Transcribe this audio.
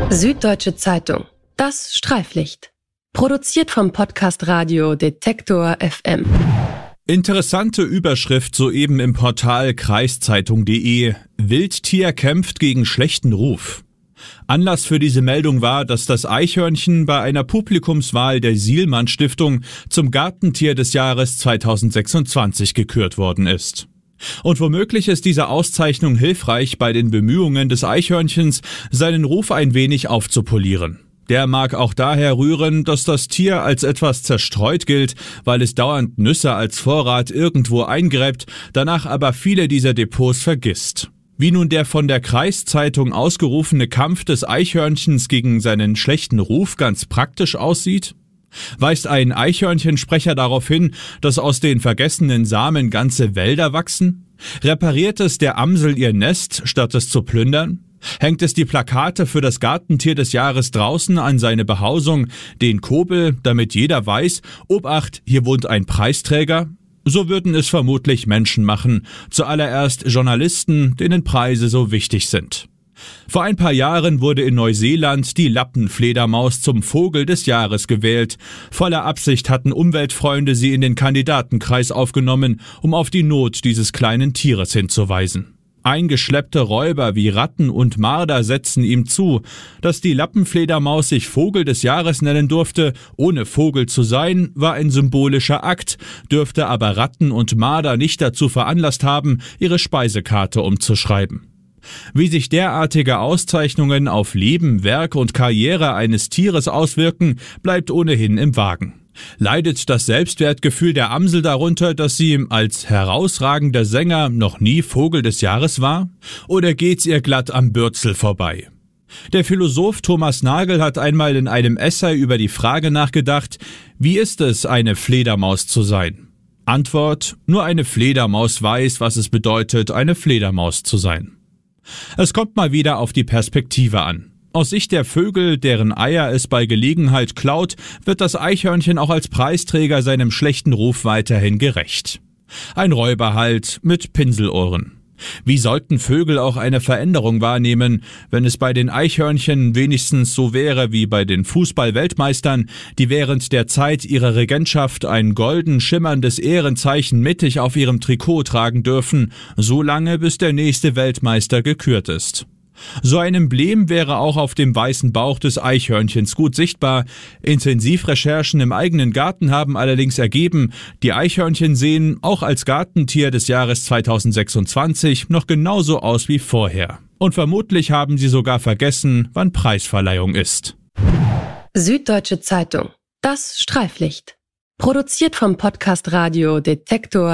Süddeutsche Zeitung. Das Streiflicht. Produziert vom Podcast Radio Detektor FM. Interessante Überschrift soeben im Portal kreiszeitung.de. Wildtier kämpft gegen schlechten Ruf. Anlass für diese Meldung war, dass das Eichhörnchen bei einer Publikumswahl der Sielmann-Stiftung zum Gartentier des Jahres 2026 gekürt worden ist. Und womöglich ist diese Auszeichnung hilfreich bei den Bemühungen des Eichhörnchens, seinen Ruf ein wenig aufzupolieren. Der mag auch daher rühren, dass das Tier als etwas zerstreut gilt, weil es dauernd Nüsse als Vorrat irgendwo eingräbt, danach aber viele dieser Depots vergisst. Wie nun der von der Kreiszeitung ausgerufene Kampf des Eichhörnchens gegen seinen schlechten Ruf ganz praktisch aussieht? Weist ein Eichhörnchensprecher darauf hin, dass aus den vergessenen Samen ganze Wälder wachsen? Repariert es der Amsel ihr Nest, statt es zu plündern? Hängt es die Plakate für das Gartentier des Jahres draußen an seine Behausung, den Kobel, damit jeder weiß, Obacht, hier wohnt ein Preisträger? So würden es vermutlich Menschen machen, zuallererst Journalisten, denen Preise so wichtig sind. Vor ein paar Jahren wurde in Neuseeland die Lappenfledermaus zum Vogel des Jahres gewählt. Voller Absicht hatten Umweltfreunde sie in den Kandidatenkreis aufgenommen, um auf die Not dieses kleinen Tieres hinzuweisen. Eingeschleppte Räuber wie Ratten und Marder setzten ihm zu. Dass die Lappenfledermaus sich Vogel des Jahres nennen durfte, ohne Vogel zu sein, war ein symbolischer Akt, dürfte aber Ratten und Marder nicht dazu veranlasst haben, ihre Speisekarte umzuschreiben. Wie sich derartige Auszeichnungen auf Leben, Werk und Karriere eines Tieres auswirken, bleibt ohnehin im Wagen. Leidet das Selbstwertgefühl der Amsel darunter, dass sie als herausragender Sänger noch nie Vogel des Jahres war? Oder geht's ihr glatt am Bürzel vorbei? Der Philosoph Thomas Nagel hat einmal in einem Essay über die Frage nachgedacht, wie ist es, eine Fledermaus zu sein? Antwort: Nur eine Fledermaus weiß, was es bedeutet, eine Fledermaus zu sein. Es kommt mal wieder auf die Perspektive an. Aus Sicht der Vögel, deren Eier es bei Gelegenheit klaut, wird das Eichhörnchen auch als Preisträger seinem schlechten Ruf weiterhin gerecht. Ein Räuber halt, mit Pinselohren. Wie sollten Vögel auch eine Veränderung wahrnehmen, wenn es bei den Eichhörnchen wenigstens so wäre wie bei den Fußball-Weltmeistern, die während der Zeit ihrer Regentschaft ein golden schimmerndes Ehrenzeichen mittig auf ihrem Trikot tragen dürfen, so lange bis der nächste Weltmeister gekürt ist. So ein Emblem wäre auch auf dem weißen Bauch des Eichhörnchens gut sichtbar. Intensivrecherchen im eigenen Garten haben allerdings ergeben, die Eichhörnchen sehen auch als Gartentier des Jahres 2026 noch genauso aus wie vorher. Und vermutlich haben sie sogar vergessen, wann Preisverleihung ist. Süddeutsche Zeitung. Das Streiflicht. Produziert vom Podcast Radio Detektor